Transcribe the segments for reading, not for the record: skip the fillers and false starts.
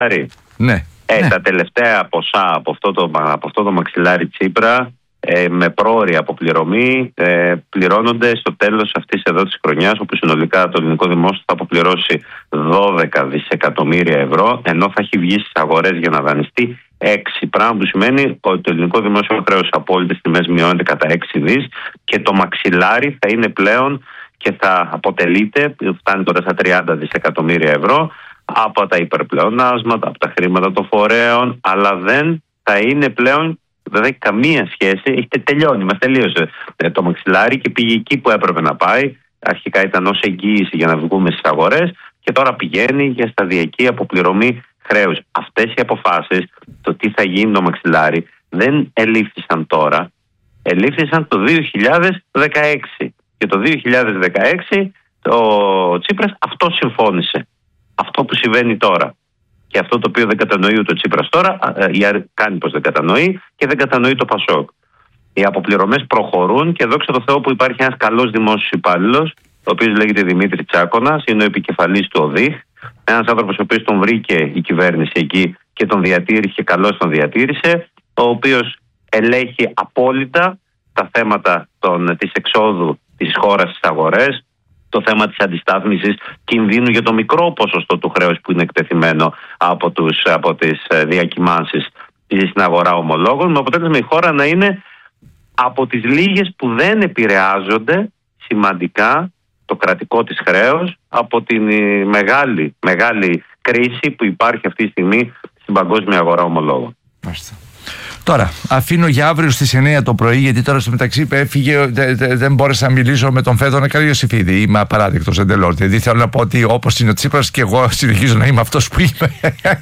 Ναι. Τα τελευταία ποσά από αυτό το μαξιλάρι Τσίπρα, με πρόωρη αποπληρωμή, πληρώνονται στο τέλος αυτής εδώ της χρονιάς, όπου συνολικά το ελληνικό δημόσιο θα αποπληρώσει 12 δισεκατομμύρια ευρώ, ενώ θα έχει βγει στις αγορές για να δανειστεί 6, πράγμα που σημαίνει ότι το ελληνικό δημόσιο χρέος σε απόλυτες τιμές μειώνεται κατά 6 δις και το μαξιλάρι θα είναι πλέον και θα αποτελείται, φτάνει τώρα στα 30 δισεκατομμύρια ευρώ, από τα υπερπλεονάσματα, από τα χρήματα των φορέων, αλλά δεν θα είναι πλέον, δεν έχει καμία σχέση, έχει τελειώνει, μας τελείωσε το μαξιλάρι και πήγε εκεί που έπρεπε να πάει. Αρχικά ήταν ως εγγύηση για να βγούμε στις αγορές και τώρα πηγαίνει για σταδιακή αποπληρωμή χρέους. Αυτές οι αποφάσεις, το τι θα γίνει το μαξιλάρι, δεν ελήφθησαν τώρα, ελήφθησαν το 2016 και το 2016 ο Τσίπρας αυτό συμφώνησε. Αυτό που συμβαίνει τώρα και αυτό το οποίο δεν κατανοεί ούτε ο Τσίπρας τώρα, κάνει πως δεν κατανοεί και δεν κατανοεί το Πασόκ. Οι αποπληρωμές προχωρούν και δόξα τω Θεώ που υπάρχει ένας καλός δημόσιος υπάλληλος, ο οποίος λέγεται Δημήτρη Τσάκωνας, είναι ο επικεφαλής του ΟΔΙΧ, ένας άνθρωπος ο οποίος τον βρήκε η κυβέρνηση εκεί και τον διατήρησε και καλώς τον διατήρησε, ο οποίος ελέγχει απόλυτα τα θέματα της εξόδου της χώρας στις αγορές, το θέμα της αντιστάθμισης κινδύνου για το μικρό ποσοστό του χρέους που είναι εκτεθειμένο από τις διακυμάνσεις στην αγορά ομολόγων, με αποτέλεσμα η χώρα να είναι από τις λίγες που δεν επηρεάζονται σημαντικά το κρατικό της χρέος από τη μεγάλη κρίση που υπάρχει αυτή τη στιγμή στην παγκόσμια αγορά ομολόγων. Τώρα, αφήνω για αύριο στις 9 το πρωί, γιατί τώρα στο μεταξύ έφυγε, δεν μπόρεσα να μιλήσω με τον Φέδωνα Καριωσήφιδη. Είμαι απαράδεκτος εντελώς. Δηλαδή θέλω να πω ότι όπως είναι ο Τσίπρας και εγώ συνεχίζω να είμαι αυτός που είμαι.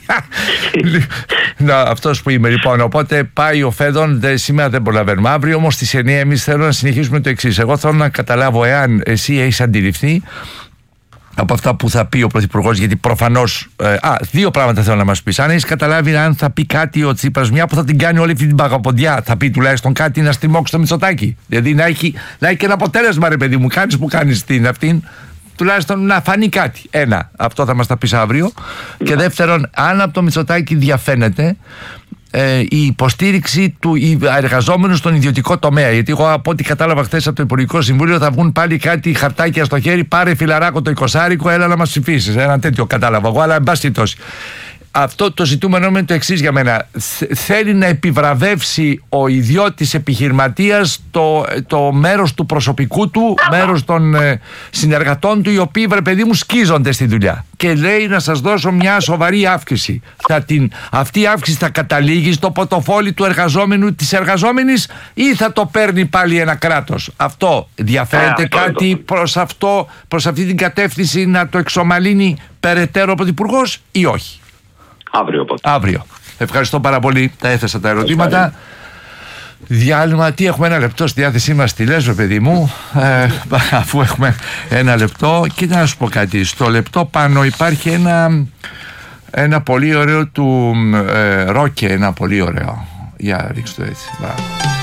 Αυτός που είμαι, λοιπόν. Οπότε πάει ο Φέδων, σήμερα δεν προλαβαίνουμε. Αύριο όμως στις 9 εμείς θέλω να συνεχίσουμε το εξής. Εγώ θέλω να καταλάβω εάν εσύ έχεις αντιληφθεί από αυτά που θα πει ο Πρωθυπουργός, γιατί προφανώς. Δύο πράγματα θέλω να μας πεις. Αν έχεις καταλάβει αν θα πει κάτι ο Τσίπρας, μια που θα την κάνει όλη αυτή την παγαποντιά, θα πει τουλάχιστον κάτι να στριμώξει το Μητσοτάκη. Δηλαδή να έχει και ένα αποτέλεσμα, ρε παιδί μου, κάνεις που κάνεις αυτήν, τουλάχιστον να φανεί κάτι. Ένα, αυτό θα μας τα πεις αύριο. Και δεύτερον, αν από το Μητσοτάκη διαφαίνεται η υποστήριξη του εργαζόμενου στον ιδιωτικό τομέα. Γιατί εγώ από ό,τι κατάλαβα χθες από το Υπουργικό Συμβούλιο θα βγουν πάλι κάτι χαρτάκια στο χέρι. Πάρε φιλαράκο το 20άρικο, έλα να μας ψηφίσεις. Ένα τέτοιο κατάλαβα εγώ, αλλά εν πάση περιπτώσει. Αυτό το ζητούμενο είναι το εξής για μένα. Θέλει να επιβραβεύσει ο ιδιώτης επιχειρηματίας το μέρος του προσωπικού του, μέρος των συνεργατών του, οι οποίοι, βρε παιδί μου, σκίζονται στη δουλειά. Και λέει να σας δώσω μια σοβαρή αύξηση. Αυτή η αύξηση θα καταλήγει στο πορτοφόλι του εργαζόμενου, της εργαζόμενης, ή θα το παίρνει πάλι ένα κράτος? Αυτό διαφέρεται κάτι προς αυτή την κατεύθυνση να το εξομαλύνει περαιτέρω ο Πρωθυπουργός ή όχι? Αύριο. Ευχαριστώ πάρα πολύ. Τα έθεσα τα ερωτήματα. Διάλειμμα. Τι έχουμε, 1 λεπτό στη διάθεσή μας? Τι λες, παιδί μου? Αφού έχουμε 1 λεπτό, κοίτα να σου πω κάτι. Στο λεπτό πάνω υπάρχει ένα πολύ ωραίο του Ρόκε. Ένα πολύ ωραίο. Για ρίξτε το έτσι.